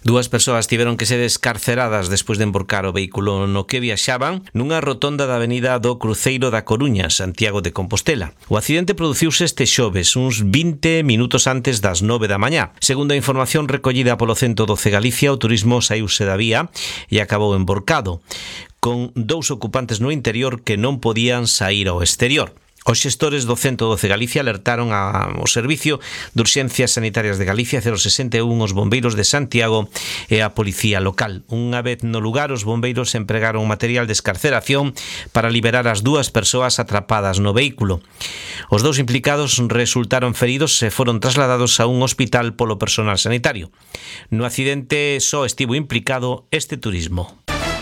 Dúas persoas tiveron que ser escarceradas despois de emborcar o vehículo no que viaxaban nunha rotonda da avenida do Cruceiro da Coruña, Santiago de Compostela. O accidente produciuse este xoves, uns 20 minutos antes das 9 da mañá. Segundo a información recollida polo 112 Galicia, o turismo saíuse da vía e acabou emborcado, con dous ocupantes no interior que non podían saír ao exterior. Os xestores do 112 Galicia alertaron ao Servicio de Urxencias Sanitarias de Galicia, 061, os bombeiros de Santiago e a Policía Local. Unha vez no lugar, os bombeiros empregaron material de escarceración para liberar as dúas persoas atrapadas no vehículo. Os dous implicados resultaron feridos e foron trasladados a un hospital polo personal sanitario. No accidente só estivo implicado este turismo.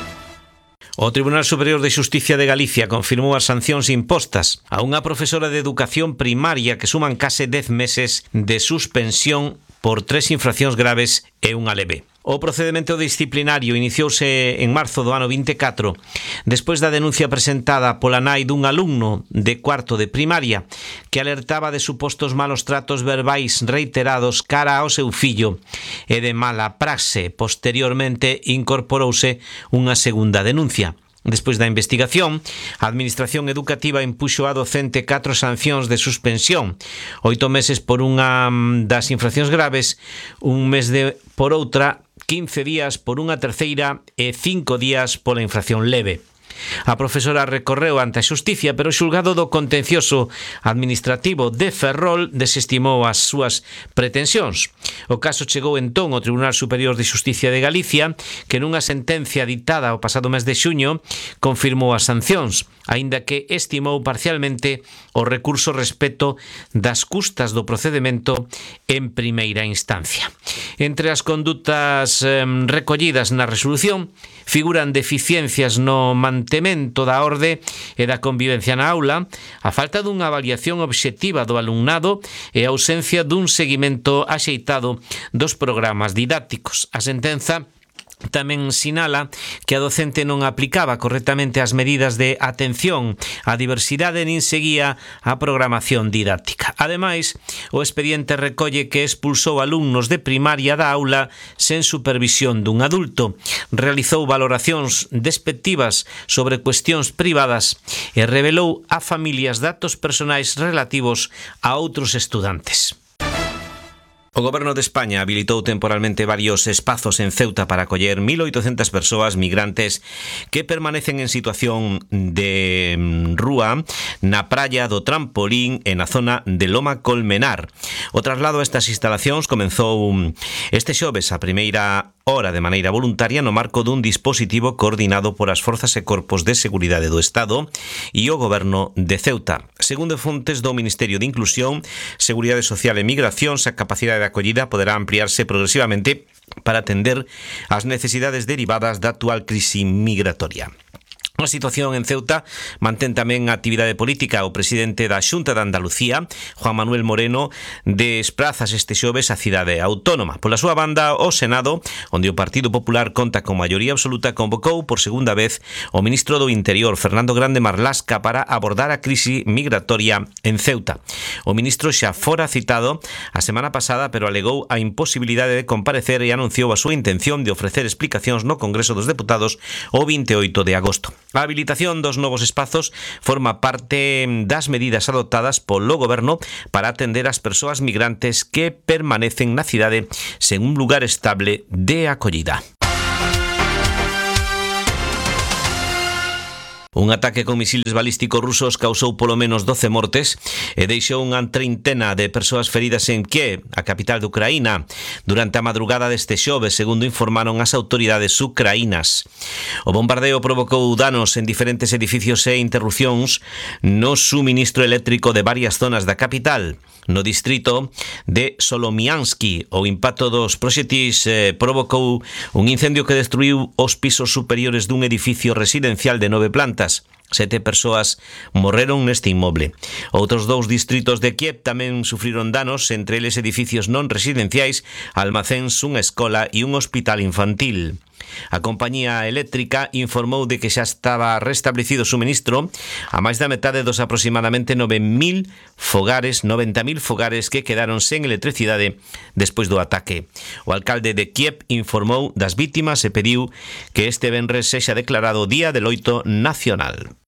O Tribunal Superior de Xusticia de Galicia confirmou as sancións impostas a unha profesora de educación primaria que suman case 10 meses de suspensión por 3 infraccións graves e unha leve. O procedimento disciplinario iniciouse en marzo do ano 24, despois da denuncia presentada pola nai dun alumno de cuarto de primaria que alertaba de supostos malos tratos verbais reiterados cara ao seu fillo e de mala praxe. Posteriormente incorporouse unha segunda denuncia. Despois da investigación, a Administración Educativa impuxo a docente 4 sancións de suspensión, 8 meses por unha das infraccións graves, un mes por outra, 15 días por unha terceira e 5 días pola infracción leve. A profesora recorreu ante a xusticia, pero o xulgado do contencioso administrativo de Ferrol desestimou as súas pretensións. O caso chegou entón ao Tribunal Superior de Xusticia de Galicia, que nunha sentencia ditada o pasado mes de xuño confirmou as sancións, aínda que estimou parcialmente o recurso respecto das custas do procedimento en primeira instancia. Entre as condutas recollidas na resolución figuran deficiencias no mantemento da orde e da convivencia na aula, a falta dunha avaliación obxectiva do alumnado e a ausencia dun seguimento axeitado dos programas didácticos. A sentenza tamén sinala que a docente non aplicaba correctamente as medidas de atención á diversidade nin seguía a programación didáctica. Ademais, o expediente recolle que expulsou alumnos de primaria da aula sen supervisión dun adulto, realizou valoracións despectivas sobre cuestións privadas e revelou a familias datos personais relativos a outros estudantes. O Goberno de España habilitou temporalmente varios espazos en Ceuta para acoller 1.800 persoas migrantes que permanecen en situación de rúa na praia do Trampolín e na zona de Loma Colmenar. O traslado a estas instalacións comezou este xoves a primeira hora de maneira voluntaria no marco dun dispositivo coordinado por as Forzas e Corpos de Seguridade do Estado e o Goberno de Ceuta. Segundo fontes do Ministerio de Inclusión, Seguridade Social e Migracións, a capacidade de acollida poderá ampliarse progresivamente para atender as necesidades derivadas da actual crise migratoria. A situación en Ceuta mantén tamén a actividade política. O presidente da Xunta de Andalucía, Juan Manuel Moreno, desprazas este xoves a cidade autónoma. Pola súa banda, o Senado, onde o Partido Popular conta con maioría absoluta, convocou por segunda vez o ministro do Interior, Fernando Grande Marlasca, para abordar a crise migratoria en Ceuta. O ministro xa fora citado a semana pasada, pero alegou a imposibilidade de comparecer e anunciou a súa intención de ofrecer explicacións no Congreso dos Deputados o 28 de agosto. A habilitación dos novos espazos forma parte das medidas adoptadas polo Goberno para atender as persoas migrantes que permanecen na cidade sen un lugar estable de acollida. Un ataque con misiles balísticos rusos causou polo menos 12 mortes e deixou unha treintena de persoas feridas en Kiev, a capital de Ucraína, durante a madrugada deste xoves, segundo informaron as autoridades ucraínas. O bombardeo provocou danos en diferentes edificios e interrupcións no suministro eléctrico de varias zonas da capital. No distrito de Solomiansky, o impacto dos proxectis provocou un incendio que destruiu os pisos superiores dun edificio residencial de 9 plantas. 7 persoas morreron neste inmoble. Outros 2 distritos de Kiev tamén sufriron danos, entre eles edificios non residenciais, almacéns, unha escola e un hospital infantil. A compañía eléctrica informou de que xa estaba restablecido o suministro a máis da metade dos aproximadamente 90.000 fogares que quedaron sen electricidade despois do ataque. O alcalde de Kiev informou das vítimas e pediu que este venres sexa declarado Día de Loito Nacional.